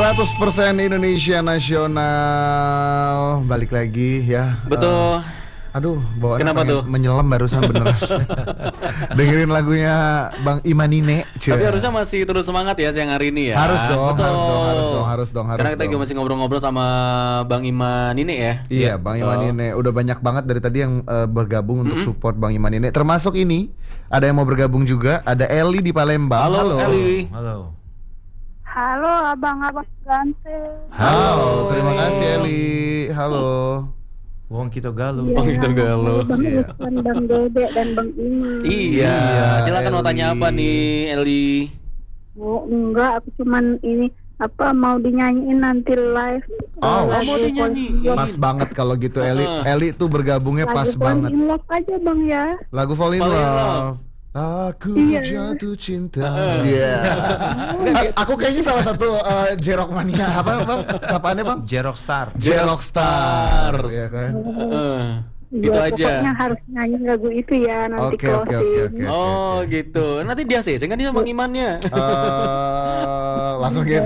100% Indonesia Nasional. Balik lagi ya. Betul. Aduh, bawaannya Kenapa tuh? menyelam barusan bener. Dengerin lagunya Bang Imanine. Tapi harusnya masih terus semangat ya siang hari ini ya. Harus dong, Betul. harus dong. Karena kita juga masih ngobrol-ngobrol sama Bang Imanine ya. Iya, Bang Imanine. Udah banyak banget dari tadi yang bergabung untuk support Bang Imanine. Termasuk ini, ada yang mau bergabung juga. Ada Eli di Palembang. Halo. Eli. Halo. Halo abang-abang ganteng. Halo, terima kasih Eli. Halo. Wong Kito Galuh. Bang Kito Galuh. Bang Irfan, Bang Dede dan Bang Iman. Iya. Silakan mau Eli. tanya apa nih, Eli? Oh enggak, aku cuman ini mau dinyanyiin nanti live. Oh, Lagu mau dinyanyiin. Pas banget kalau gitu Eli. Eli tuh bergabungnya pas Fall banget. in love aja bang ya. Lagu Fall in Fall in Love. Love. Aku Iya. jatuh cinta. Iya. Aku kayaknya salah satu Jerok mania apa bang? Sapaannya bang? Jerok Star. Jerok Stars. Stars. Iya kan? Itu Ya, aja. Pokoknya harus nyanyi lagu itu ya nanti Oke, oke, closing. oke. Oh gitu. Nanti biasa ya, kan dia Bang Imannya. Langsung gitu.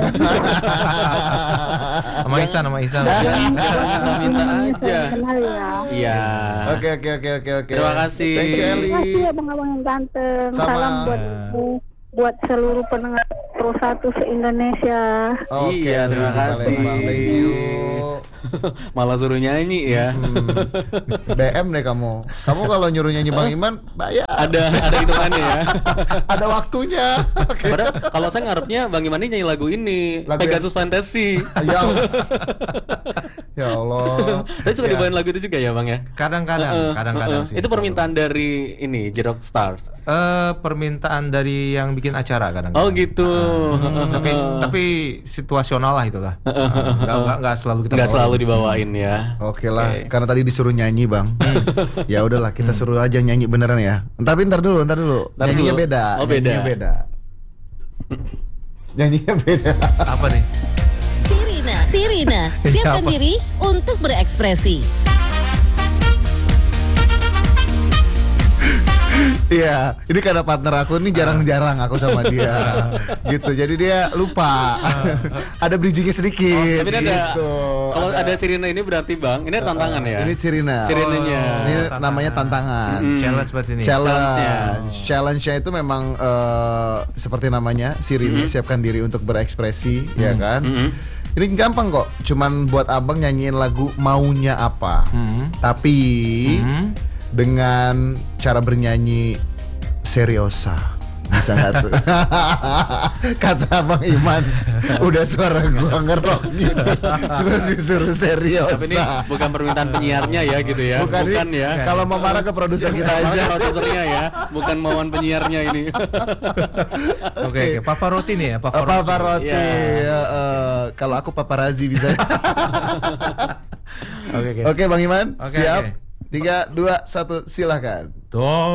Sama Ihsan, sama Ihsan. Jangan minta aja. Kenal ya. Iya. Oke. Terima kasih. Thank you Eli. Terima kasih abang-abang yang ganteng. Sama. Salam buat seluruh pendengar Pro 1 se-Indonesia. Oke, Iya, terima Eli di kasih. Palembang. Thank you. Malah suruh nyanyi ya. DM deh kamu. Kamu kalau nyuruh nyanyi Bang Iman, bayar. Ada hitungannya ya. Ada waktunya. Oke. Padahal kalau saya ngarepnya Bang Iman ini nyanyi lagu ini, Lagu Pegasus Fantasy. Ya Allah. Ya Allah. Tapi suka Ya. dibawain lagu itu juga ya Bang ya? Kadang-kadang sih. Itu permintaan dari ini Jerok Stars. Permintaan dari yang bikin acara kadang. Oh gitu. Tapi situasional lah itulah. Nggak selalu kita Nggak bawain. selalu dibawain ya. Oke lah, karena tadi disuruh nyanyi Bang. Ya udahlah, kita suruh aja nyanyi beneran ya. Tapi ntar dulu. Ntar Nyanyinya dulu. beda. Oh, beda. Nyanyinya beda. Apa nih? Sirina, siapkan Siapa? diri untuk berekspresi. Iya, ini karena partner aku ini jarang-jarang aku sama dia. Gitu. Jadi dia lupa. Ada bridgingnya sedikit. Tapi ini ada, gitu. kalau ada Sirina ini berarti Bang, ini ada tantangan ya. Ini Sirina. Sirinanya. Ini tantangan. namanya tantangan. Challenge berarti ini. Challenge-nya itu memang seperti namanya Sirina, siapkan diri untuk berekspresi, ya kan? Ini gampang kok, cuman buat abang nyanyiin lagu maunya apa. Tapi dengan cara bernyanyi seriosa. Bisa nggak tuh? Kata Bang Iman, udah suara gua ngerok gini, terus disuruh seriosa. Tapi ini bukan permintaan penyiarnya ya gitu ya. Bukan ya. Kalau mau marah ke produser kita Marah aja. produsernya ya, bukan mauan penyiarnya ini. Oke. Pavarotti nih ya, Pavarotti. Iya. Kalau aku paparazzi bisa. Oke, guys. Oke Bang Iman, Oke, siap. oke. 3, 2, 1, silakan. Tuh.